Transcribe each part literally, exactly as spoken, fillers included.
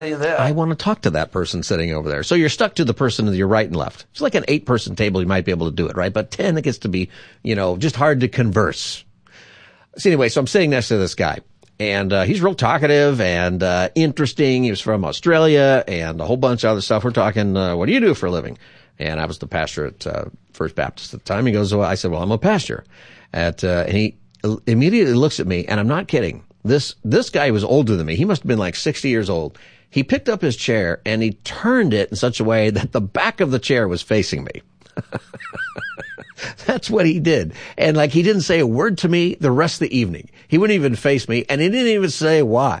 I want to talk to that person sitting over there. So you're stuck to the person to your right and left. It's like an eight-person table. You might be able to do it, right? But ten, it gets to be, you know, just hard to converse. So anyway, so I'm sitting next to this guy. And uh, he's real talkative and uh, interesting. He was from Australia and a whole bunch of other stuff. We're talking, uh, what do you do for a living? And I was the pastor at uh, First Baptist at the time. He goes, well, I said, well, I'm a pastor. At, uh, and he immediately looks at me, and I'm not kidding. This this guy was older than me. He must have been like sixty years old. He picked up his chair, and he turned it in such a way that the back of the chair was facing me. That's what he did. And like, he didn't say a word to me the rest of the evening. He wouldn't even face me, and he didn't even say why.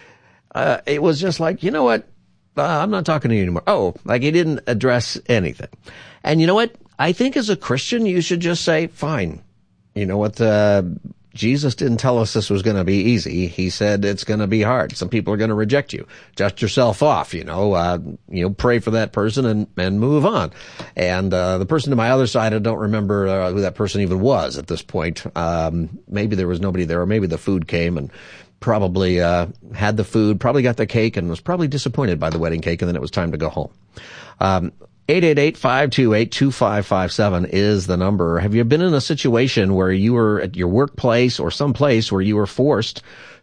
Uh, it was just like, you know what? Uh, I'm not talking to you anymore. Oh, like he didn't address anything. And you know what? I think as a Christian, you should just say, fine. You know what? Uh, Jesus didn't tell us this was going to be easy. He said it's going to be hard. Some people are going to reject you. Dust yourself off, you know, uh, you know, pray for that person and, and move on. And, uh, the person to my other side, I don't remember uh, who that person even was at this point. Um, maybe there was nobody there, or maybe the food came and probably, uh, had the food, probably got the cake and was probably disappointed by the wedding cake. And then it was time to go home. Um, eight eight eight, five two eight, two five five seven is the number. Have you been in a situation where you were at your workplace or some place where you were forced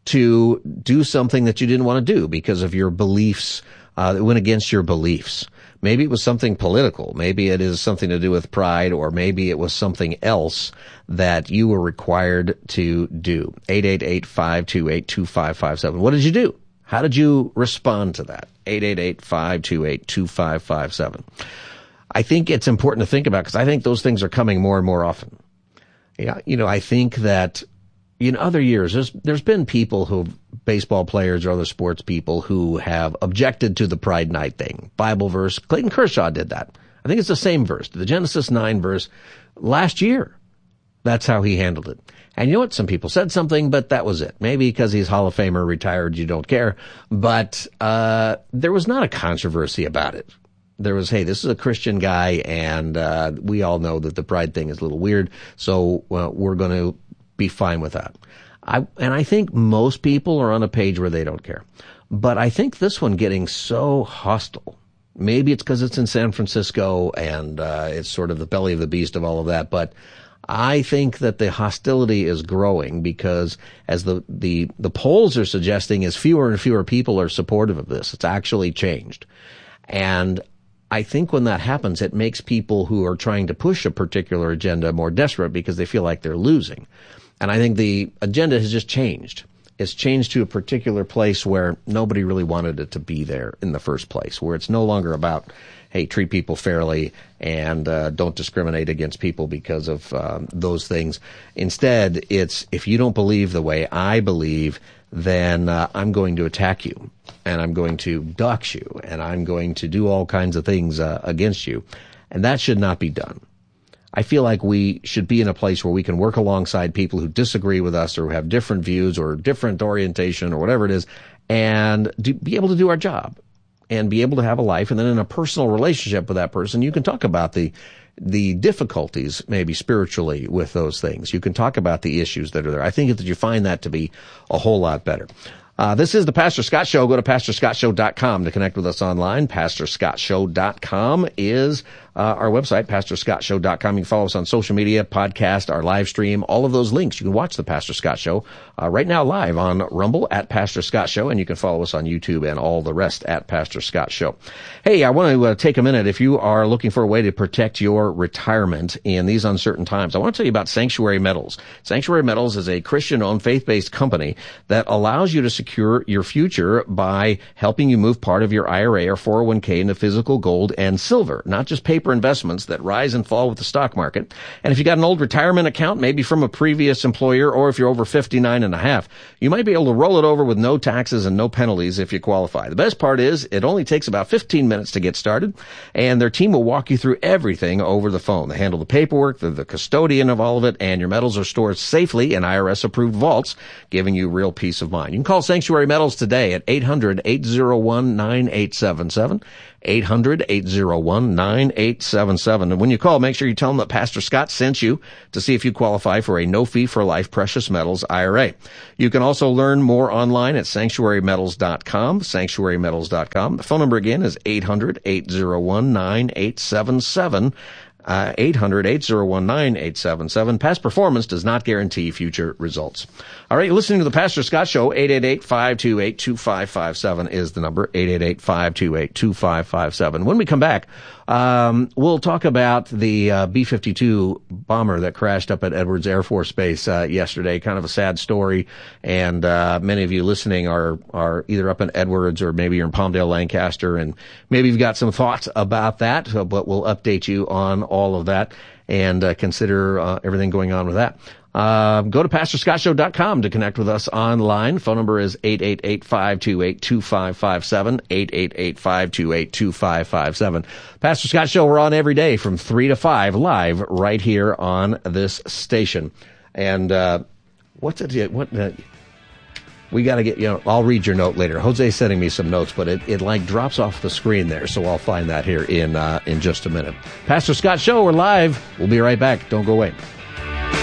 to do something that you didn't want to do because of your beliefs, uh, that went against your beliefs? Maybe it was something political. Maybe it is something to do with pride, or maybe it was something else that you were required to do. eight eight eight, five two eight, two five five seven. What did you do? How did you respond to that? eight eight eight, five two eight, two five five seven. I think it's important to think about, because I think those things are coming more and more often. Yeah, you know, I think that in other years, there's there's been people who, baseball players or other sports people, who have objected to the Pride Night thing. Bible verse. Clayton Kershaw did that. I think it's the same verse, the Genesis nine verse, last year. That's how he handled it. And you know what? Some people said something, but that was it. Maybe because he's Hall of Famer, retired, you don't care. But uh there was not a controversy about it. There was, hey, this is a Christian guy, and uh we all know that the pride thing is a little weird, so well, we're going to be fine with that. I and I think most people are on a page where they don't care. But I think this one getting so hostile, maybe it's because it's in San Francisco and uh it's sort of the belly of the beast of all of that, but I think that the hostility is growing because, as the, the, the polls are suggesting, as fewer and fewer people are supportive of this. It's actually changed. And I think when that happens, it makes people who are trying to push a particular agenda more desperate because they feel like they're losing. And I think the agenda has just changed. It's changed to a particular place where nobody really wanted it to be there in the first place, where it's no longer about, hey, treat people fairly and uh, don't discriminate against people because of um, those things. Instead, it's, if you don't believe the way I believe, then uh, I'm going to attack you, and I'm going to dox you, and I'm going to do all kinds of things uh, against you. And that should not be done. I feel like we should be in a place where we can work alongside people who disagree with us or who have different views or different orientation or whatever it is, and do, be able to do our job and be able to have a life. And then in a personal relationship with that person, you can talk about the the difficulties, maybe spiritually, with those things. You can talk about the issues that are there. I think that you find that to be a whole lot better. Uh, this is the Pastor Scott Show. Go to pastor scott show dot com to connect with us online. pastor scott show dot com is uh, our website, pastor scott show dot com. You can follow us on social media, podcast, our live stream, all of those links. You can watch the Pastor Scott Show uh, right now live on Rumble at Pastor Scott Show, and you can follow us on YouTube and all the rest at Pastor Scott Show. Hey, I want to uh, take a minute. If you are looking for a way to protect your retirement in these uncertain times, I want to tell you about Sanctuary Metals. Sanctuary Metals is a Christian-owned, faith-based company that allows you to secure your future by helping you move part of your I R A or four oh one k into physical gold and silver, not just paper investments that rise and fall with the stock market. And if you got an old retirement account, maybe from a previous employer, or if you're over fifty-nine and a half, you might be able to roll it over with no taxes and no penalties if you qualify. The best part is it only takes about fifteen minutes to get started, and their team will walk you through everything over the phone. They handle the paperwork, they're the custodian of all of it, and your metals are stored safely in I R S-approved vaults, giving you real peace of mind. You can call Sanctuary Metals today at eight hundred, eight oh one, nine eight seven seven, eight hundred, eight oh one, nine eight eight seven seven. And when you call, make sure you tell them that Pastor Scott sent you to see if you qualify for a no-fee-for-life precious metals I R A. You can also learn more online at sanctuary metals dot com, sanctuary metals dot com. The phone number again is eight hundred, eight oh one, nine eight seven seven. Uh, eight hundred, eight oh one, nine eight seven seven. Past performance does not guarantee future results. All right, you're listening to the Pastor Scott Show. eight eight eight, five two eight, two five five seven is the number. eight eight eight, five two eight, two five five seven. When we come back, um, we'll talk about the uh, B fifty-two bomber that crashed up at Edwards Air Force Base uh, yesterday. Kind of a sad story, and uh, many of you listening are are either up in Edwards or maybe you're in Palmdale, Lancaster, and maybe you've got some thoughts about that, but we'll update you on all of that and uh, consider uh, everything going on with that. Uh, go to pastor scott show dot com to connect with us online. Phone number is eight eight eight, five two eight, two five five seven, eight eight eight, five two eight, two five five seven. Pastor Scott Show, we're on every day from three to five live right here on this station. And uh, what's it? What? Uh, we got to get, you know, I'll read your note later. Jose's sending me some notes, but it, it like drops off the screen there, so I'll find that here in uh, in just a minute. Pastor Scott Show, we're live. We'll be right back. Don't go away.